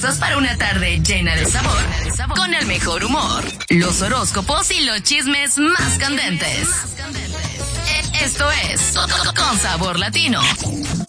¿Listos para una tarde llena de sabor? Con el mejor humor, los horóscopos y los chismes más candentes. Esto es Con Sabor Latino.